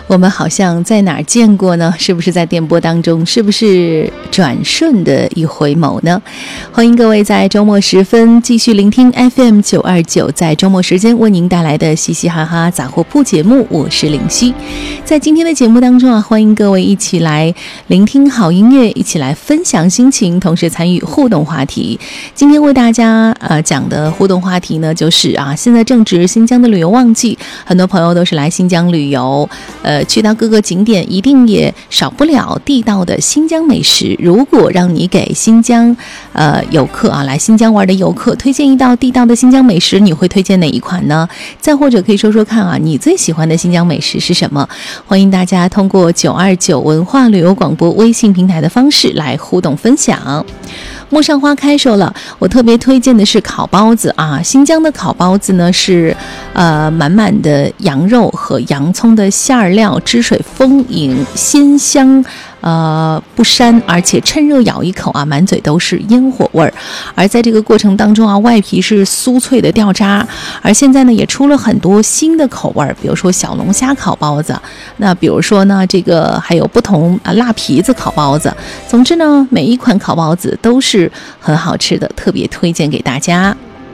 我们好像在哪儿见过呢？是不是在电波当中？是不是转瞬的一回眸呢？欢迎各位在周末时分继续聆听 FM929，在周末时间为您带来的嘻嘻哈哈杂货铺节目，我是林夕。在今天的节目当中欢迎各位一起来聆听好音乐，一起来分享心情，同时参与互动话题。今天为大家讲的互动话题呢，就是现在正值新疆的旅游旺季，很多朋友都是来新疆旅游，去到各个景点一定也少不了地道的新疆美食。如果让你给新疆游客来新疆玩的游客推荐一道地道的新疆美食，你会推荐哪一款呢？再或者可以说说看你最喜欢的新疆美食是什么？欢迎大家通过929文化旅游广播微信平台的方式来互动分享。陌上花开说了，我特别推荐的是烤包子新疆的烤包子呢是满满的羊肉和洋葱的馅料，汁水丰盈，鲜香不膻，而且趁热咬一口满嘴都是烟火味儿。而在这个过程当中外皮是酥脆的掉渣。而现在呢也出了很多新的口味，比如说小龙虾烤包子，那比如说呢这个还有不同辣皮子烤包子。总之呢每一款烤包子都是很好吃的，特别推荐给大家。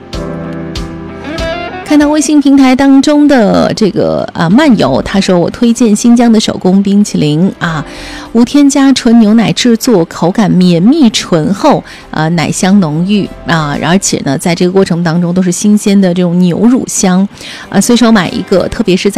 看到微信平台当中的这个漫游，他说我推荐新疆的手工冰淇淋无添加纯牛奶制作，口感绵密醇厚，奶香浓郁而且呢在这个过程当中都是新鲜的这种牛乳香，随手买一个，特别是在